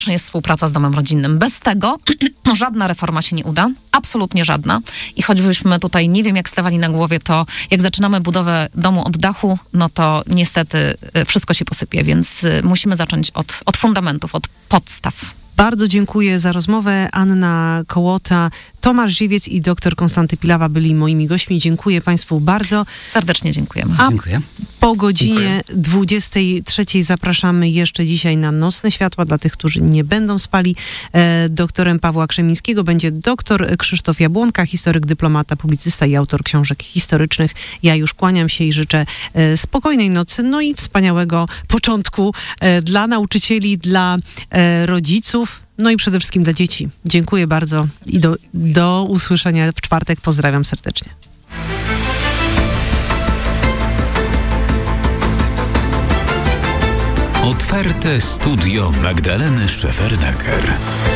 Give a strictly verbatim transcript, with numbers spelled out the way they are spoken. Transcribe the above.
jest współpraca z domem rodzinnym. Bez tego żadna reforma się nie uda, absolutnie żadna. I choćbyśmy tutaj nie wiem jak stawali na głowie, to jak zaczynamy budowę domu od dachu, no to niestety wszystko się posypie, więc musimy zacząć od, od fundamentów, od podstaw. Bardzo dziękuję za rozmowę. Anna Kołota, Tomasz Żywiec i dr Konstanty Pilawa byli moimi gośćmi. Dziękuję Państwu bardzo. Serdecznie dziękujemy. A Dziękuję. po godzinie Dziękuję. dwudziestej trzeciej zapraszamy jeszcze dzisiaj na Nocne Światła dla tych, którzy nie będą spali. E, doktorem Pawła Krzemińskiego będzie doktor Krzysztof Jabłonka, historyk, dyplomata, publicysta i autor książek historycznych. Ja już kłaniam się i życzę e, spokojnej nocy, no i wspaniałego początku e, dla nauczycieli, dla e, rodziców. No i przede wszystkim dla dzieci. Dziękuję bardzo i do, do usłyszenia w czwartek. Pozdrawiam serdecznie. Otwarte studio Magdaleny Szefernaker.